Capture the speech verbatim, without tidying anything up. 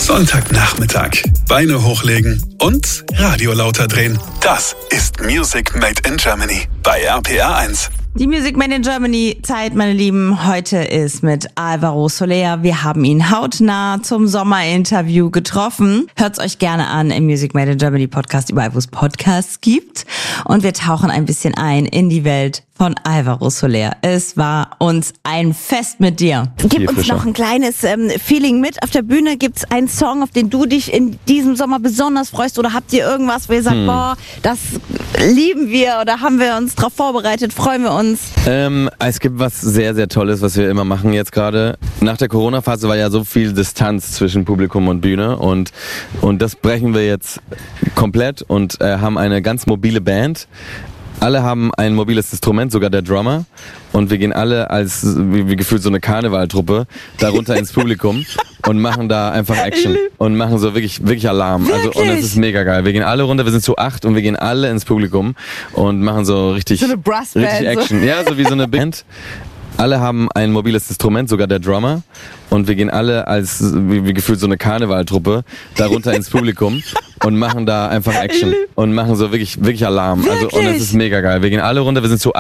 Sonntagnachmittag. Beine hochlegen und Radio lauter drehen. Das ist Music Made in Germany bei R P R eins. Die Music Made in Germany Zeit, meine Lieben, heute ist mit Alvaro Soler. Wir haben ihn hautnah zum Sommerinterview getroffen. Hört's euch gerne an im Music Made in Germany Podcast, überall wo es Podcasts gibt. Und wir tauchen ein bisschen ein in die Welt von Alvaro Soler. Es war uns ein Fest mit dir. Gib uns noch ein kleines ähm, Feeling mit. Auf der Bühne gibt's einen Song, auf den du dich in diesem Sommer besonders freust, oder habt ihr irgendwas, wo ihr sagt, hm. boah, das lieben wir oder haben wir uns darauf vorbereitet, freuen wir uns? Ähm, es gibt was sehr, sehr Tolles, was wir immer machen jetzt gerade. Nach der Corona-Phase war ja so viel Distanz zwischen Publikum und Bühne und, und das brechen wir jetzt komplett und äh, haben eine ganz mobile Band. Alle haben ein mobiles Instrument, sogar der Drummer. Und wir gehen alle als, wie, wie gefühlt so eine Karnevaltruppe, da runter ins Publikum und machen da einfach Action. Und machen so wirklich, wirklich Alarm. Wirklich? Also, und es ist mega geil. Wir gehen alle runter, wir sind zu acht und wir gehen alle ins Publikum und machen so richtig, so eine Brassband, richtig Action. So. Ja, so wie so eine Band. Alle haben ein mobiles Instrument, sogar der Drummer. Und wir gehen alle als, wie, wie gefühlt so eine Karnevaltruppe, da runter ins Publikum und machen da einfach Action. Und machen so wirklich, wirklich Alarm. Wirklich? Also, und es ist mega geil. Wir gehen alle runter, wir sind zu